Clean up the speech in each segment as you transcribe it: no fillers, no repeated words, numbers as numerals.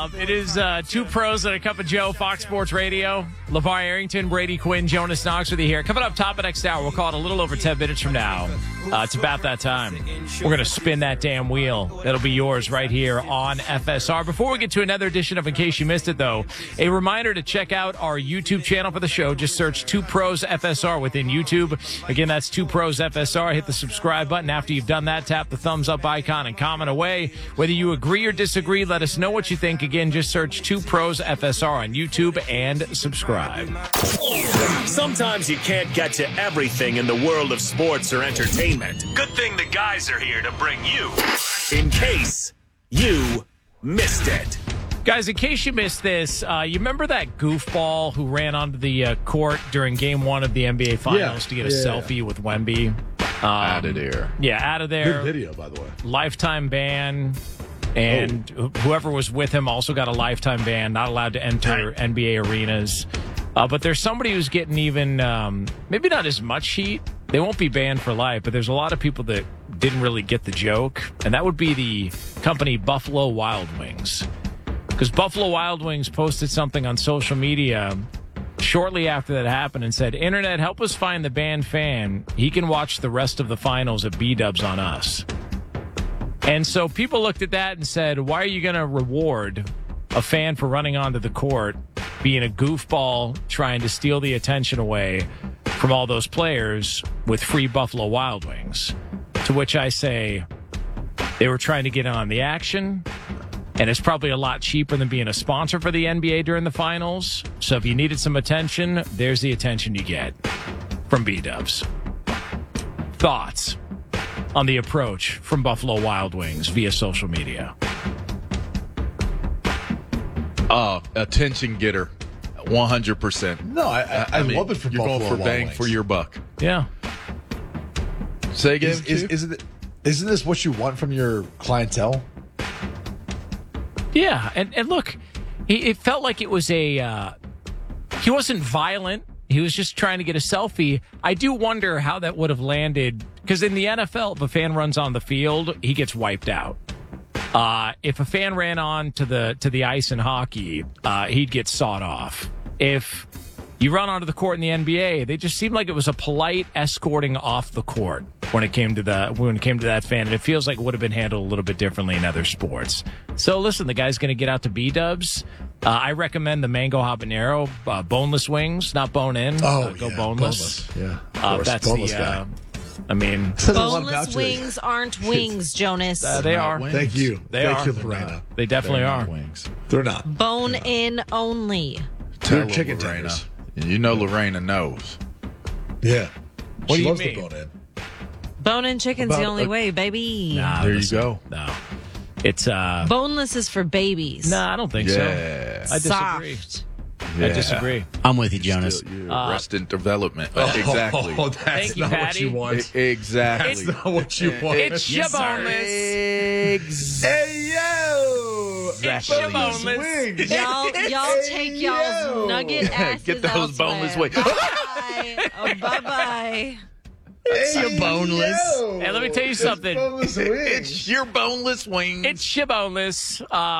It is Two Pros and a Cup of Joe, Fox Sports Radio. LeVar Arrington, Brady Quinn, Jonas Knox with you here. Coming up top of next hour, we'll call it a little over 10 minutes from now. It's about that time. We're going to spin that damn wheel. That'll be yours right here on FSR. Before we get to another edition of In Case You Missed It, though, a reminder to check out our YouTube channel for the show. Just search Two Pros FSR within YouTube. Again, that's Two Pros FSR. Hit the subscribe button. After you've done that, tap the thumbs up icon and comment away. Whether you agree or disagree, let us know what you think. Again, just search Two Pros FSR on YouTube and subscribe. Sometimes you can't get to everything in the world of sports or entertainment. Good thing the guys are here to bring you In Case You Missed It. Guys, in case you missed this, you remember that goofball who ran onto the court during Game 1 of the NBA Finals to get a selfie with Wemby? Out of there. Yeah, out of there. Good video, by the way. Lifetime ban. And whoever was with him also got a lifetime ban, not allowed to enter NBA arenas. But there's somebody who's getting even, maybe not as much heat. They won't be banned for life, but there's a lot of people that didn't really get the joke. And that would be the company Buffalo Wild Wings. Because Buffalo Wild Wings posted something on social media shortly after that happened and said, "Internet, help us find the banned fan. He can watch the rest of the finals at B-Dubs on us." And so people looked at that and said, why are you going to reward a fan for running onto the court, being a goofball, trying to steal the attention away from all those players with free Buffalo Wild Wings? To which I say, they were trying to get in on the action, and it's probably a lot cheaper than being a sponsor for the NBA during the finals. So if you needed some attention, there's the attention you get from B-Dubs. Thoughts on the approach from Buffalo Wild Wings via social media? Attention getter, 100%. No, I mean, love it from you're Buffalo going for Wild bang Wings. for your buck. Yeah. Say again. Isn't this what you want from your clientele? Yeah, and look, it felt like it was he wasn't violent. He was just trying to get a selfie. I do wonder how that would have landed, because in the NFL, if a fan runs on the field, he gets wiped out. If a fan ran on to the ice in hockey, he'd get sawed off. If you run onto the court in the NBA, they just seemed like it was a polite escorting off the court when it came to that fan, and it feels like it would have been handled a little bit differently in other sports. So listen, the guy's going to get out to B-Dubs. I recommend the mango habanero boneless wings, not bone in. Go boneless. Yeah, that's boneless the. guy. I mean, Boneless wings aren't wings, Jonas. they are. Thank you. Thank you, Lorena. They definitely are. Wings. They're not. Bone in only. They're Tell chicken Lorena. tenders. You know Lorena knows. Yeah. What do She you loves mean? the bone in. Bone in chicken's the only way, baby. Nah, There listen, you go. No, it's Boneless is for babies. Nah, I don't think Yeah. so. I disagree. Soft. I disagree. I'm with you, Jonas. You're arrested development. Exactly. Oh, that's Thank you, not Patty. what you want. Exactly. That's not what you want. It's boneless. Hey, yo! It's Boneless boneless. wings. Y'all take y'all's nugget asses Get those boneless elsewhere. wings. Bye-bye. Oh, bye-bye. It's your boneless. Hey, let me tell you something. Boneless wings. It's your boneless wings. It's boneless.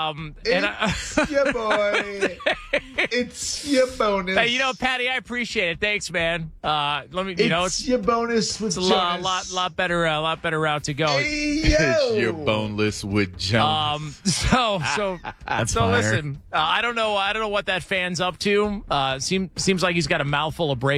It's your boy. It's your bonus. Hey, Patty, I appreciate it. Thanks, man. Let me. It's your bonus with it's a lot better route to go. Hey, It's your yo. boneless with Jones. So fire. listen. I don't know what that fan's up to. Seems like he's got a mouthful of brains.